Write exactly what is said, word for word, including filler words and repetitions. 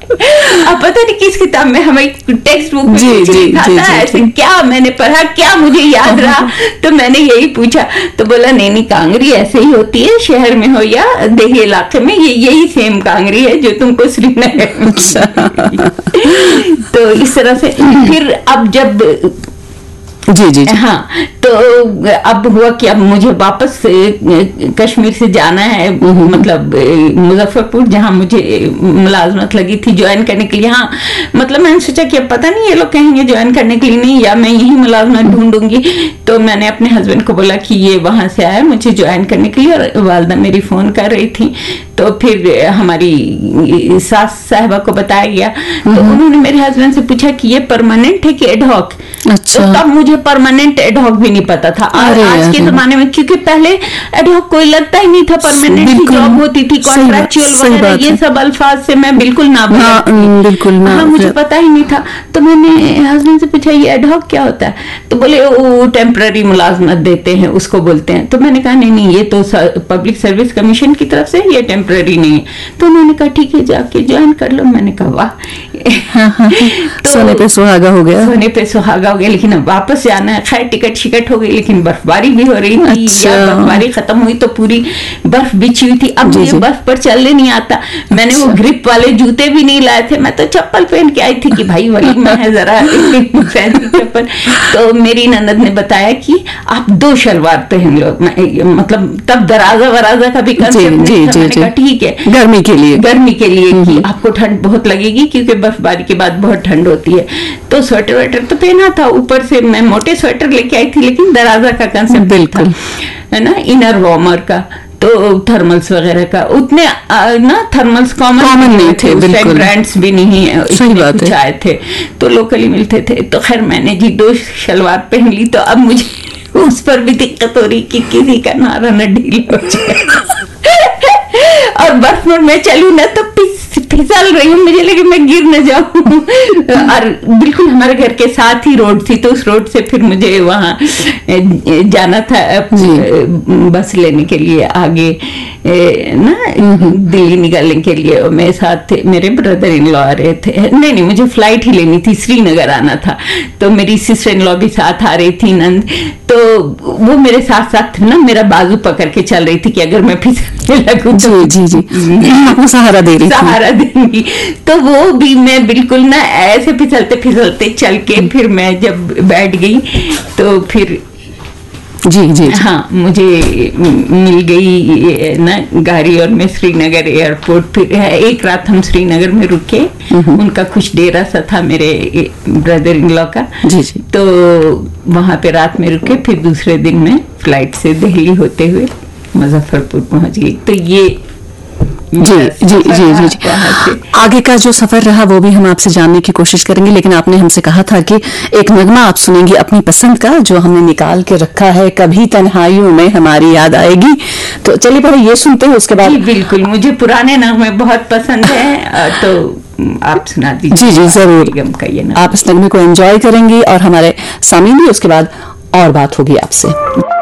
अब पता नहीं किस किताब में, हमें टेक्स्ट बुक में कुछ लिखा था ऐसे, क्या मैंने पढ़ा, क्या मुझे याद रहा, तो मैंने यही पूछा। तो बोला नहीं नहीं, कांगरी ऐसे ही होती है, शहर में हो या देही इलाके में, ये यही सेम कांगरी है जो तुमको श्रीनगर में। तो इस तरह से फिर अब जब जी, जी जी हाँ, तो अब हुआ कि अब मुझे वापस कश्मीर से जाना है, मतलब मुजफ्फरपुर जहाँ मुझे मुलाजमत लगी थी ज्वाइन करने के लिए। हाँ, मतलब मैंने सोचा कि अब पता नहीं ये लोग कहेंगे ज्वाइन करने के लिए नहीं, या मैं यही मुलाजमत ढूंढूंगी। तो मैंने अपने हस्बैंड को बोला कि ये वहां से आया मुझे ज्वाइन करने के लिए, और वालदा मेरी फोन कर रही थी। तो फिर हमारी सास साहिबा को बताया गया, तो उन्होंने मेरे हस्बैंड से पूछा कि ये परमानेंट है कि एडहॉक। अच्छा। तो तब मुझे परमानेंट एडहॉक भी नहीं पता था। आज, आज के जमाने में, क्योंकि पहले एडहॉक कोई लगता ही नहीं था, परमानेंट ही जॉब होती थी, कॉन्ट्रैक्चुअल वगैरह ये सब अल्फाज से मैं बिल्कुल ना बिल्कुल ना, हाँ, मुझे पता ही नहीं था। तो मैंने हस्बैंड से पूछा ये एडहॉक क्या होता है? तो बोले वो टेम्पररी मुलाजमत देते हैं, उसको बोलते हैं। तो मैंने कहा नहीं नहीं, ये तो पब्लिक सर्विस कमीशन की तरफ से, ये टेम्पररी नहीं है। तो उन्होंने कहा ठीक है, जाके ज्वाइन कर लो। मैंने कहा वाह, तो सोने पे सुहागा हो गया, सोने पे सुहागा हो गया। लेकिन अब वापस जाना है, खैर टिकट शिकट हो गई, लेकिन बर्फबारी भी हो रही थी। अच्छा। या बर्फबारी खत्म हुई तो पूरी बर्फ बिछी हुई थी। अब मुझे बर्फ पर चलने नहीं आता। मैंने अच्छा। वो ग्रिप वाले जूते भी नहीं लाए थे, मैं तो चप्पल पहन के आई थी कि भाई वही मैं है जरा फैंसी चप्पल। तो मेरी ननद ने बताया कि आप दो शलवार पहन लो, मतलब तब दराजा वराजा का भी कंसेप्ट, ठीक है गर्मी के लिए, गर्मी के लिए कि आपको ठंड बहुत लगेगी क्योंकि बर्फबारी के बाद बहुत ठंड होती है। तो स्वेटर वेटर तो पहना था, ऊपर से मैं मोटे स्वेटर लेके आई थी, लेकिन दराजा का कंसेप्ट बिल्कुल है ना, इनर वार्मर का, तो थर्मल्स वगैरह का उतने ना थर्मल्स कॉमन कॉमन नहीं थे, बिल्कुल ब्रांड्स भी नहीं है, सही बात है, आए थे तो लोकली मिलते थे। तो खैर मैंने जी दो शलवार पहन ली। तो अब मुझे उस पर भी दिक्कत हो रही कि किसी का नारा न ढीला हो जाए और बर्फ में मैं चलूं ना तो फिसल रही हूँ, मुझे लगे मैं गिर न जाऊं। और बिल्कुल हमारे घर के साथ ही रोड थी, तो उस रोड से फिर मुझे वहां जाना था बस लेने के लिए आगे ना, दिल्ली निकलने के लिए। और मेरे साथ थे मेरे ब्रदर इन लॉ आ रहे थे, नहीं नहीं मुझे फ्लाइट ही लेनी थी, श्रीनगर आना था। तो मेरी सिस्टर इन लॉ भी साथ आ रही थी, नंद, तो वो मेरे साथ साथ ना मेरा बाजू पकड़ के चल रही थी कि अगर मैं फिसलने लगूं तो जी जी जी आपको सहारा दे रही सहारा देंगी। तो वो भी मैं बिल्कुल ना ऐसे फिसलते फिसलते चल के फिर मैं जब बैठ गई तो फिर जी, जी जी हाँ मुझे मिल गई ना गाड़ी, और मैं श्रीनगर एयरपोर्ट फिर एक रात हम श्रीनगर में रुके। उनका कुछ डेरा सा था मेरे ब्रदर इन लॉ का, जी जी तो वहां पे रात में रुके। फिर दूसरे दिन में फ्लाइट से दिल्ली होते हुए मुजफ्फरपुर पहुंच गई। तो ये जी जी जी जी जी आगे का जो सफर रहा वो भी हम आपसे जानने की कोशिश करेंगे, लेकिन आपने हमसे कहा था कि एक नगमा आप सुनेंगी अपनी पसंद का जो हमने निकाल के रखा है, कभी तन्हाइयों में हमारी याद आएगी। तो चलिए पहले ये सुनते हैं, उसके बाद बिल्कुल मुझे पुराने नगमे बहुत पसंद है, तो आप सुना दीजिए। जी जी जरूर, आप इस नगमे को एंजॉय करेंगी और हमारे सामने भी उसके बाद और बात होगी आपसे।